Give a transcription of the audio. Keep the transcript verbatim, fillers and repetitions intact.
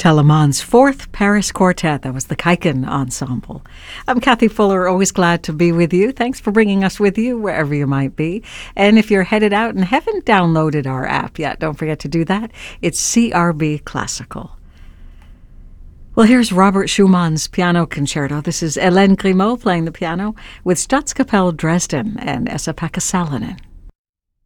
Telemann's Fourth Paris Quartet. That was the Kaiken Ensemble. I'm Kathy Fuller, always glad to be with you. Thanks for bringing us with you wherever you might be. And if you're headed out and haven't downloaded our app yet, don't forget to do that. It's C R B Classical. Well, here's Robert Schumann's Piano Concerto. This is Hélène Grimaud playing the piano with Staatskapelle Dresden and Esa-Pekka Salonen.